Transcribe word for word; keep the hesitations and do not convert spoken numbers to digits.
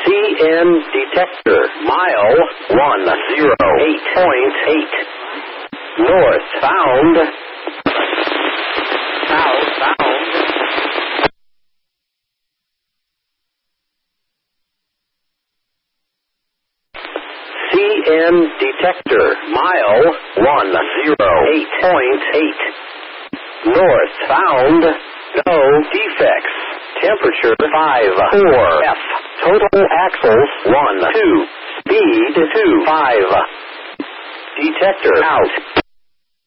C N detector, mile one oh eight point eight. North found. Southbound. C N detector, mile one oh eight point eight. North found. No defects. Temperature five four F. Total axles one two. Speed two five. Detector out.